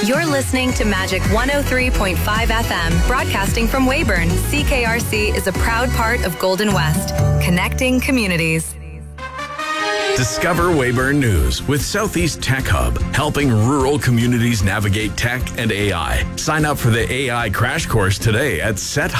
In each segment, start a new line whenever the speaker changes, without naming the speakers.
You're listening to Magic 103.5 FM, broadcasting from Weyburn. CKRC is a proud part of Golden West, connecting communities.
Discover Weyburn News with Southeast Tech Hub, helping rural communities navigate tech and AI. Sign up for the AI crash course today at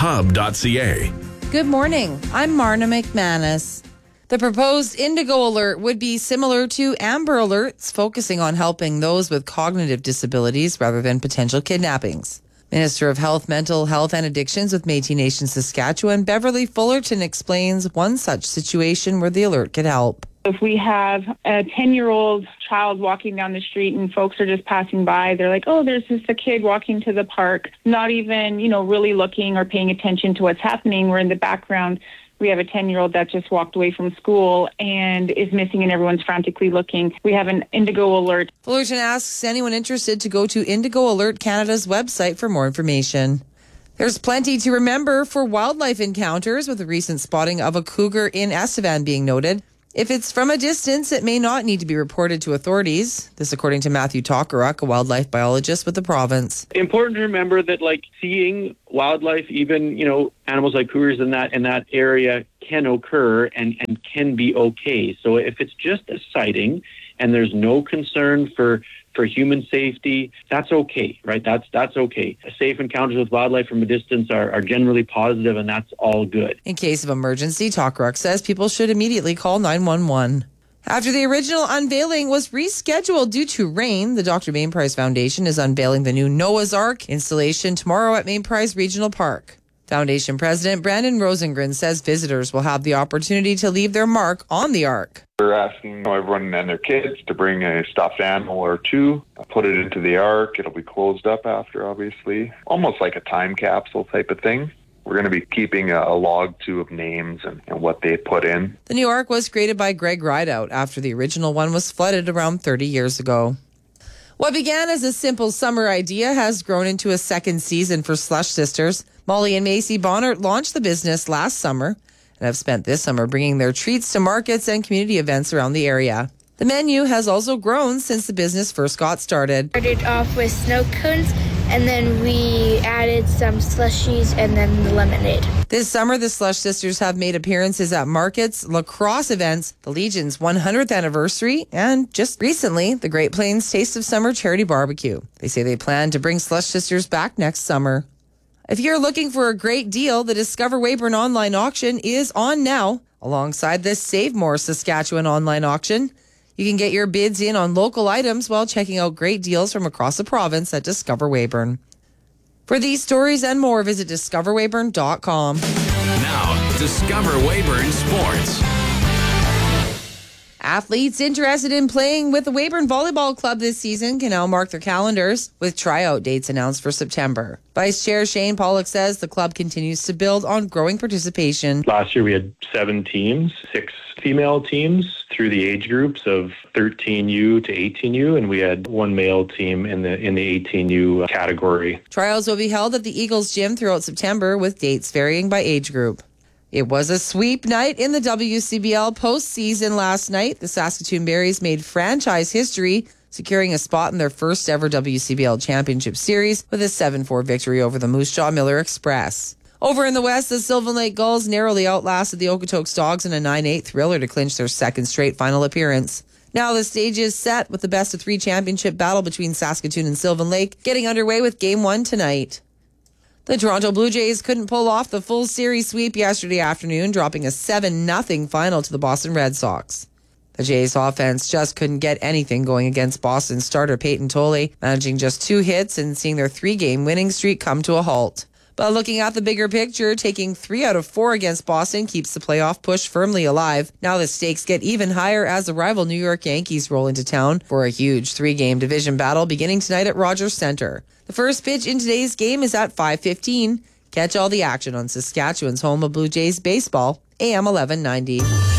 sethub.ca.
Good morning. I'm Marna McManus. The proposed Indigo Alert would be similar to Amber Alerts, focusing on helping those with cognitive disabilities rather than potential kidnappings. Minister of Health, Mental Health and Addictions with Métis Nation Saskatchewan, Beverly Fullerton, explains one such situation where the alert could help.
If we have a 10-year-old child walking down the street and folks are just passing by, they're like, oh, there's just a kid walking to the park, not even, really looking or paying attention to what's happening. We're in the background. We have a 10-year-old that just walked away from school and is missing and everyone's frantically looking. We have an Indigo Alert.
Fullerton asks anyone interested to go to Indigo Alert Canada's website for more information. There's plenty to remember for wildlife encounters, with the recent spotting of a cougar in Estevan being noted. If it's from a distance, it may not need to be reported to authorities. This according to Matthew Tokaruk, a wildlife biologist with the province.
Important to remember that seeing wildlife, even, animals like cougars in that area can occur and can be okay. So if it's just a sighting and there's no concern for human safety, that's okay, right? That's okay. Safe encounters with wildlife from a distance are generally positive, and that's all good.
In case of emergency, Tokaruk says people should immediately call 911. After the original unveiling was rescheduled due to rain, the Dr. Main Price Foundation is unveiling the new Noah's Ark installation tomorrow at Main Price Regional Park. Foundation President Brandon Rosengren says visitors will have the opportunity to leave their mark on the Ark.
We're asking everyone and their kids to bring a stuffed animal or two, put it into the Ark. It'll be closed up after, obviously. Almost like a time capsule type of thing. We're going to be keeping a log too of names and what they put in.
The new Ark was created by Greg Rideout after the original one was flooded around 30 years ago. What began as a simple summer idea has grown into a second season for Slush Sisters. Molly and Macy Bonner launched the business last summer and have spent this summer bringing their treats to markets and community events around the area. The menu has also grown since the business first got started.
Started off with snow cones, and then we added some slushies and then the lemonade.
This summer, the Slush Sisters have made appearances at markets, lacrosse events, the Legion's 100th anniversary, and just recently, the Great Plains Taste of Summer charity barbecue. They say they plan to bring Slush Sisters back next summer. If you're looking for a great deal, the Discover Weyburn online auction is on now, alongside the Save More Saskatchewan online auction. You can get your bids in on local items while checking out great deals from across the province at Discover Weyburn. For these stories and more, visit discoverweyburn.com.
Now, Discover Weyburn Sports.
Athletes interested in playing with the Weyburn Volleyball Club this season can now mark their calendars, with tryout dates announced for September. Vice Chair Shane Pollock says the club continues to build on growing participation.
Last year we had 7 teams, 6 female teams through the age groups of 13U to 18U, and we had 1 male team in the 18U category.
Trials will be held at the Eagles Gym throughout September, with dates varying by age group. It was a sweep night in the WCBL postseason last night. The Saskatoon Berries made franchise history, securing a spot in their first ever WCBL Championship Series with a 7-4 victory over the Moose Jaw Miller Express. Over in the West, the Sylvan Lake Gulls narrowly outlasted the Okotoks Dogs in a 9-8 thriller to clinch their second straight final appearance. Now the stage is set with the best-of-3 championship battle between Saskatoon and Sylvan Lake getting underway with Game 1 tonight. The Toronto Blue Jays couldn't pull off the full series sweep yesterday afternoon, dropping a 7-0 final to the Boston Red Sox. The Jays offense just couldn't get anything going against Boston starter Peyton Tolle, managing just 2 hits and seeing their 3-game winning streak come to a halt. But looking at the bigger picture, taking 3 out of 4 against Boston keeps the playoff push firmly alive. Now the stakes get even higher as the rival New York Yankees roll into town for a huge 3-game division battle beginning tonight at Rogers Centre. The first pitch in today's game is at 5:15. Catch all the action on Saskatchewan's home of Blue Jays baseball, AM 1190.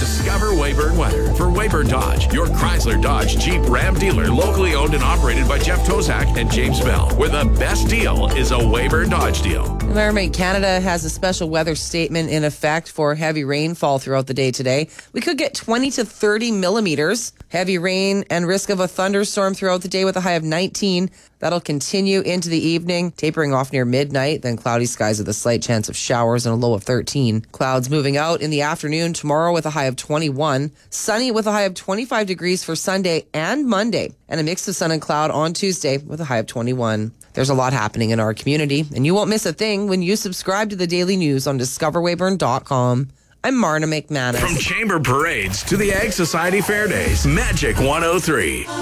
Discover Weyburn Weather for Weyburn Dodge, your Chrysler Dodge Jeep Ram dealer, locally owned and operated by Jeff Tozak and James Bell, where the best deal is a Weyburn Dodge deal.
Environment Canada has a special weather statement in effect for heavy rainfall throughout the day today. We could get 20 to 30 millimeters. Heavy rain and risk of a thunderstorm throughout the day with a high of 19. That'll continue into the evening, tapering off near midnight, then cloudy skies with a slight chance of showers and a low of 13. Clouds moving out in the afternoon tomorrow with a high of 21. Sunny with a high of 25 degrees for Sunday and Monday, and a mix of sun and cloud on Tuesday with a high of 21. There's a lot happening in our community, and you won't miss a thing when you subscribe to the daily news on discoverweyburn.com. I'm Marna McManus.
From Chamber Parades to the Ag Society Fair Days, Magic 103.